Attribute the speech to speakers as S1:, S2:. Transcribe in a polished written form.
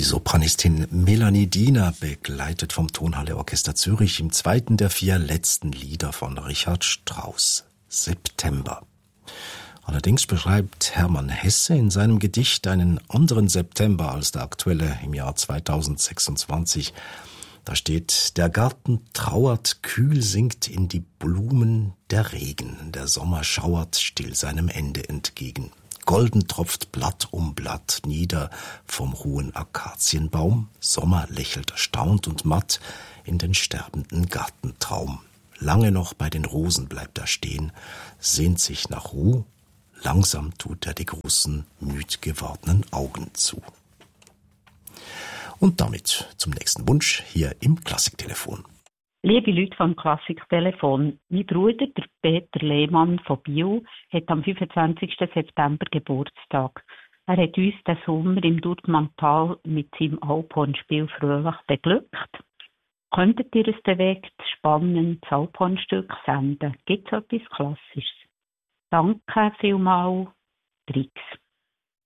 S1: Die Sopranistin Melanie Diener begleitet vom Tonhalle Orchester Zürich im zweiten der 4 letzten Lieder von Richard Strauss, September. Allerdings beschreibt Hermann Hesse in seinem Gedicht einen anderen September als der aktuelle im Jahr 2026. Da steht: Der Garten trauert, kühl sinkt in die Blumen der Regen, der Sommer schauert still seinem Ende entgegen. Golden tropft Blatt um Blatt nieder vom hohen Akazienbaum, Sommer lächelt erstaunt und matt in den sterbenden Gartentraum. Lange noch bei den Rosen bleibt er stehen, sehnt sich nach Ruh, langsam tut er die großen, müd gewordenen Augen zu. Und damit zum nächsten Wunsch hier im Klassiktelefon.
S2: Liebe Leute vom Klassiktelefon, mein Bruder, der Peter Lehmann von Biel, hat am 25. September Geburtstag. Er hat uns den Sommer im Durtmanntal mit seinem Alphornspiel fröhlich beglückt. Könntet ihr es den Weg spannendes Alphornstück senden? Gibt es etwas Klassisches? Danke vielmals, Trix.